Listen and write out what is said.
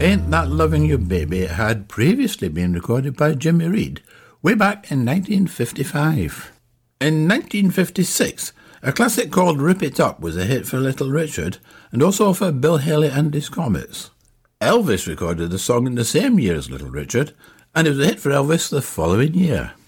Ain't That Loving You Baby had previously been recorded by Jimmy Reed, way back in 1955. In 1956, a classic called Rip It Up was a hit for Little Richard, and also for Bill Haley and his Comets. Elvis recorded the song in the same year as Little Richard, and it was a hit for Elvis the following year.